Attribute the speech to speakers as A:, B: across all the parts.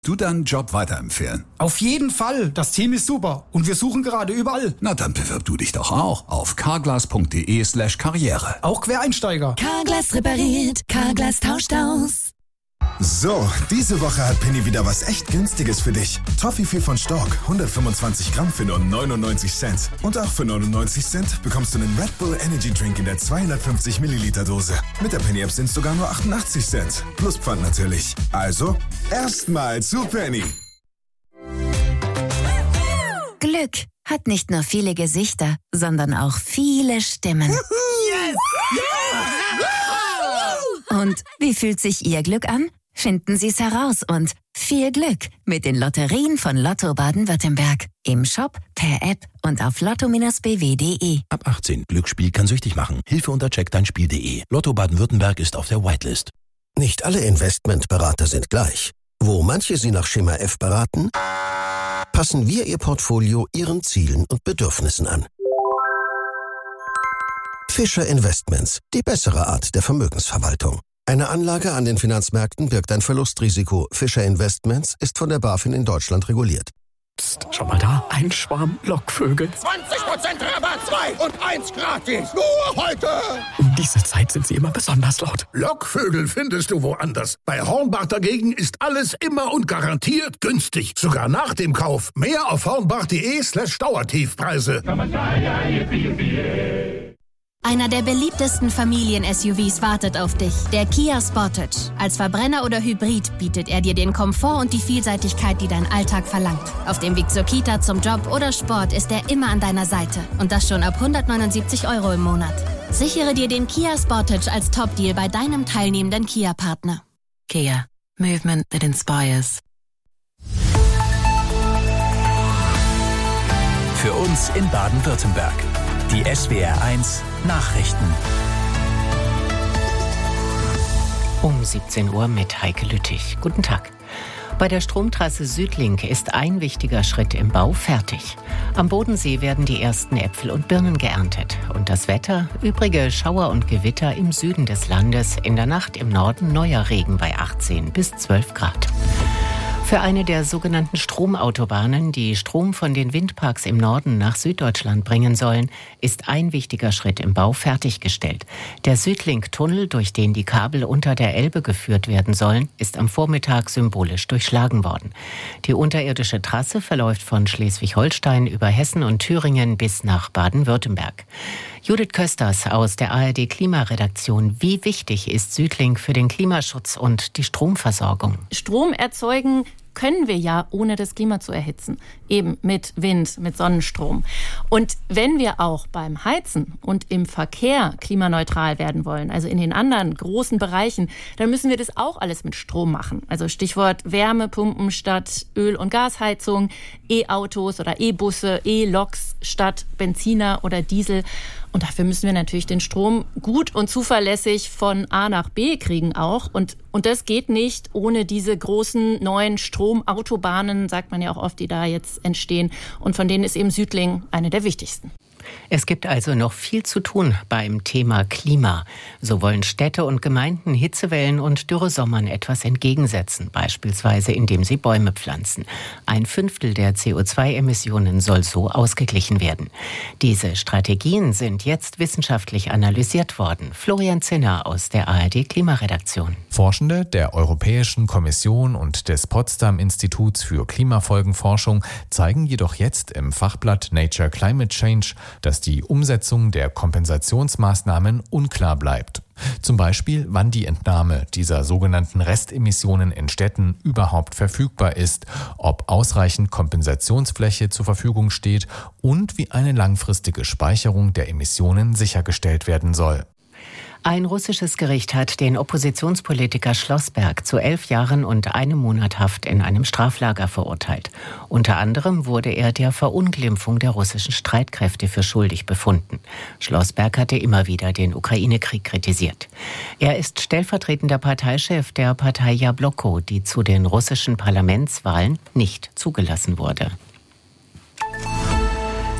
A: Du deinen Job weiterempfehlen?
B: Auf jeden Fall. Das Team ist super. Und wir suchen gerade überall.
A: Na, dann bewirb du dich doch auch auf carglass.de/karriere.
B: Auch Quereinsteiger.
C: Carglass repariert. Carglass tauscht aus.
D: So, diese Woche hat Penny wieder was echt Günstiges für dich. Toffifee von Stork, 125 Gramm für nur 99 Cent. Und auch für 99 Cent bekommst du einen Red Bull Energy Drink in der 250 Milliliter Dose. Mit der Penny App sind es sogar nur 88 Cent. Plus Pfand natürlich. Also, erstmal zu Penny.
C: Glück hat nicht nur viele Gesichter, sondern auch viele Stimmen.
E: Yes!
C: Und wie fühlt sich Ihr Glück an? Finden Sie es heraus und viel Glück mit den Lotterien von Lotto Baden-Württemberg. Im Shop, per App und auf lotto-bw.de.
F: Ab 18. Glücksspiel kann süchtig machen. Hilfe unter checkdeinspiel.de. Lotto Baden-Württemberg ist auf der Whitelist.
G: Nicht alle Investmentberater sind gleich. Wo manche Sie nach Schema F beraten, passen wir Ihr Portfolio Ihren Zielen und Bedürfnissen an. Fischer Investments, die bessere Art der Vermögensverwaltung. Eine Anlage an den Finanzmärkten birgt ein Verlustrisiko. Fischer Investments ist von der BaFin in Deutschland reguliert.
H: Psst, schau mal da, ein Schwarm Lockvögel.
I: 20% Rabatt, 2 und 1 gratis. Nur heute.
H: Um diese Zeit sind sie immer besonders laut.
I: Lockvögel findest du woanders. Bei Hornbach dagegen ist alles immer und garantiert günstig. Sogar nach dem Kauf. Mehr auf hornbach.de/Dauertiefpreise.
J: Einer der beliebtesten Familien-SUVs wartet auf dich, der Kia Sportage. Als Verbrenner oder Hybrid bietet er dir den Komfort und die Vielseitigkeit, die dein Alltag verlangt. Auf dem Weg zur Kita, zum Job oder Sport ist er immer an deiner Seite. Und das schon ab 179 € im Monat. Sichere dir den Kia Sportage als Top-Deal bei deinem teilnehmenden Kia-Partner.
C: Kia. Movement that inspires.
K: Für uns in Baden-Württemberg. Die SWR1 Nachrichten.
L: Um 17 Uhr mit Heike Lüttich. Guten Tag. Bei der Stromtrasse Südlink ist ein wichtiger Schritt im Bau fertig. Am Bodensee werden die ersten Äpfel und Birnen geerntet. Und das Wetter? Übrige Schauer und Gewitter im Süden des Landes. In der Nacht im Norden neuer Regen bei 18 bis 12 Grad. Für eine der sogenannten Stromautobahnen, die Strom von den Windparks im Norden nach Süddeutschland bringen sollen, ist ein wichtiger Schritt im Bau fertiggestellt. Der Südlink-Tunnel, durch den die Kabel unter der Elbe geführt werden sollen, ist am Vormittag symbolisch durchschlagen worden. Die unterirdische Trasse verläuft von Schleswig-Holstein über Hessen und Thüringen bis nach Baden-Württemberg. Judith Kösters aus der ARD-Klimaredaktion. Wie wichtig ist Südlink für den Klimaschutz und die Stromversorgung?
M: Strom erzeugen können wir ja, ohne das Klima zu erhitzen. Eben mit Wind, mit Sonnenstrom. Und wenn wir auch beim Heizen und im Verkehr klimaneutral werden wollen, also in den anderen großen Bereichen, dann müssen wir das auch alles mit Strom machen. Also Stichwort Wärmepumpen statt Öl- und Gasheizung, E-Autos oder E-Busse, E-Loks statt Benziner oder Diesel. Und dafür müssen wir natürlich den Strom gut und zuverlässig von A nach B kriegen auch. Und das geht nicht ohne diese großen neuen Stromautobahnen, sagt man ja auch oft, die da jetzt entstehen. Und von denen ist eben Südlink eine der wichtigsten.
L: Es gibt also noch viel zu tun beim Thema Klima. So wollen Städte und Gemeinden Hitzewellen und Dürresommern etwas entgegensetzen, beispielsweise indem sie Bäume pflanzen. 1/5 der CO2-Emissionen soll so ausgeglichen werden. Diese Strategien sind jetzt wissenschaftlich analysiert worden. Florian Zinner aus der ARD-Klimaredaktion.
N: Forschende der Europäischen Kommission und des Potsdam-Instituts für Klimafolgenforschung zeigen jedoch jetzt im Fachblatt Nature Climate Change, dass die Umsetzung der Kompensationsmaßnahmen unklar bleibt. Zum Beispiel, wann die Entnahme dieser sogenannten Restemissionen in Städten überhaupt verfügbar ist, ob ausreichend Kompensationsfläche zur Verfügung steht und wie eine langfristige Speicherung der Emissionen sichergestellt werden soll.
L: Ein russisches Gericht hat den Oppositionspolitiker Schlossberg zu 11 Jahren und 1 Monat Haft in einem Straflager verurteilt. Unter anderem wurde er der Verunglimpfung der russischen Streitkräfte für schuldig befunden. Schlossberg hatte immer wieder den Ukraine-Krieg kritisiert. Er ist stellvertretender Parteichef der Partei Jabloko, die zu den russischen Parlamentswahlen nicht zugelassen wurde.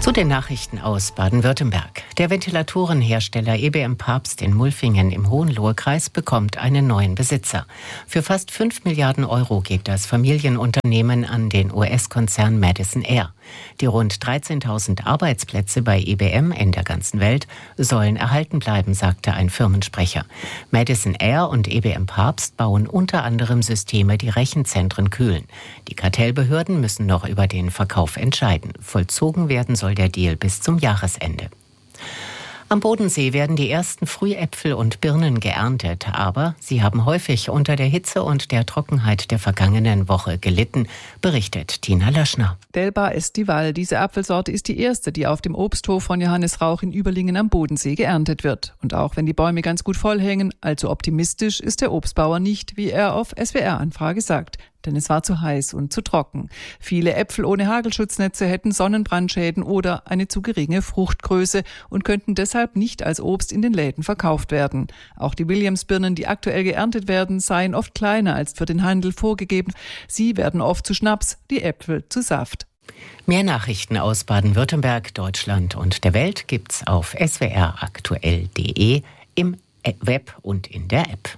L: Zu den Nachrichten aus Baden-Württemberg. Der Ventilatorenhersteller EBM Papst in Mulfingen im Hohenlohe-Kreis bekommt einen neuen Besitzer. Für fast 5 Milliarden Euro geht das Familienunternehmen an den US-Konzern Madison Air. Die rund 13.000 Arbeitsplätze bei EBM in der ganzen Welt sollen erhalten bleiben, sagte ein Firmensprecher. Madison Air und EBM Papst bauen unter anderem Systeme, die Rechenzentren kühlen. Die Kartellbehörden müssen noch über den Verkauf entscheiden. Vollzogen werden soll der Deal bis zum Jahresende. Am Bodensee werden die ersten Frühäpfel und Birnen geerntet, aber sie haben häufig unter der Hitze und der Trockenheit der vergangenen Woche gelitten, berichtet Tina Löschner.
E: Delba Estival, diese Apfelsorte ist die erste, die auf dem Obsthof von Johannes Rauch in Überlingen am Bodensee geerntet wird. Und auch wenn die Bäume ganz gut voll hängen, allzu optimistisch ist der Obstbauer nicht, wie er auf SWR-Anfrage sagt. Denn es war zu heiß und zu trocken. Viele Äpfel ohne Hagelschutznetze hätten Sonnenbrandschäden oder eine zu geringe Fruchtgröße und könnten deshalb nicht als Obst in den Läden verkauft werden. Auch die Williamsbirnen, die aktuell geerntet werden, seien oft kleiner als für den Handel vorgegeben. Sie werden oft zu Schnaps, die Äpfel zu Saft.
L: Mehr Nachrichten aus Baden-Württemberg, Deutschland und der Welt gibt's auf swraktuell.de, im Web und in der App.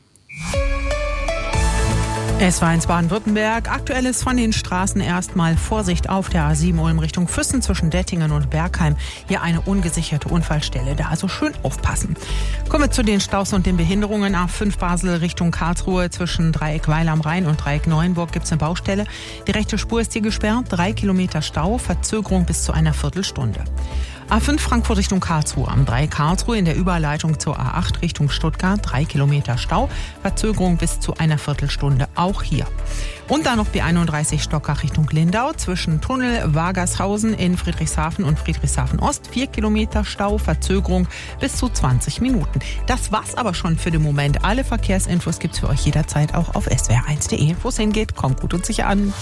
O: Es war ins Baden-Württemberg. Aktuell ist von den Straßen erstmal Vorsicht auf der A7 Ulm Richtung Füssen zwischen Dettingen und Bergheim. Hier eine ungesicherte Unfallstelle, da also schön aufpassen. Kommen wir zu den Staus und den Behinderungen. A5 Basel Richtung Karlsruhe zwischen Dreieck Weil am Rhein und Dreieck Neuenburg gibt es eine Baustelle. Die rechte Spur ist hier gesperrt, 3 Kilometer Stau, Verzögerung bis zu einer Viertelstunde. A5 Frankfurt Richtung Karlsruhe, am 3 Karlsruhe in der Überleitung zur A8 Richtung Stuttgart, 3 Kilometer Stau, Verzögerung bis zu einer Viertelstunde, auch hier. Und dann noch B31 Stockach Richtung Lindau, zwischen Tunnel Wagershausen in Friedrichshafen und Friedrichshafen Ost, 4 Kilometer Stau, Verzögerung bis zu 20 Minuten. Das war's aber schon für den Moment. Alle Verkehrsinfos gibt's für euch jederzeit auch auf swr1.de. Wo es hingeht, kommt gut und sicher an.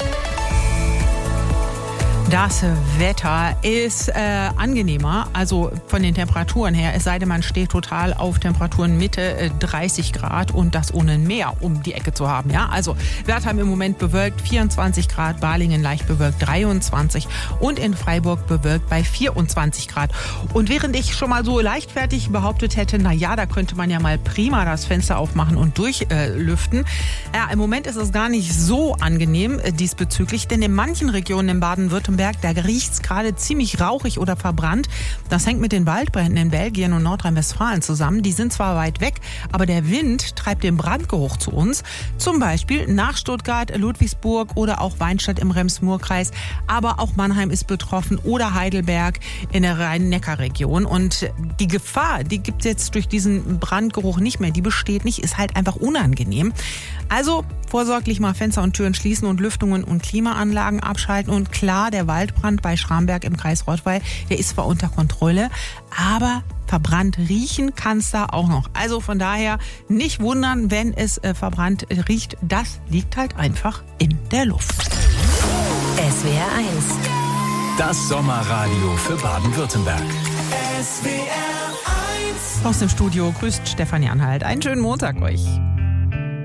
O: Das Wetter ist angenehmer, also von den Temperaturen her, es sei denn, man steht total auf Temperaturen Mitte 30 Grad und das ohne Meer um die Ecke zu haben. Ja? Also Wertheim im Moment bewölkt 24 Grad, Balingen leicht bewölkt 23 und in Freiburg bewölkt bei 24 Grad. Und während ich schon mal so leichtfertig behauptet hätte, na ja, da könnte man ja mal prima das Fenster aufmachen und durchlüften. Ja, im Moment ist es gar nicht so angenehm diesbezüglich, denn in manchen Regionen in Baden-Württemberg, da riecht es gerade ziemlich rauchig oder verbrannt. Das hängt mit den Waldbränden in Belgien und Nordrhein-Westfalen zusammen. Die sind zwar weit weg, aber der Wind treibt den Brandgeruch zu uns. Zum Beispiel nach Stuttgart, Ludwigsburg oder auch Weinstadt im Rems-Murr-Kreis. Aber auch Mannheim ist betroffen oder Heidelberg in der Rhein-Neckar-Region. Und die Gefahr, die gibt es jetzt durch diesen Brandgeruch nicht mehr. Die besteht nicht, ist halt einfach unangenehm. Also vorsorglich mal Fenster und Türen schließen und Lüftungen und Klimaanlagen abschalten. Und klar, der Waldbrand bei Schramberg im Kreis Rottweil, der ist zwar unter Kontrolle, aber verbrannt riechen kann es da auch noch. Also von daher nicht wundern, wenn es verbrannt riecht. Das liegt halt einfach in der Luft.
C: SWR 1.
K: Das Sommerradio für Baden-Württemberg.
O: SWR 1. Aus dem Studio grüßt Stefanie Anhalt. Einen schönen Montag euch.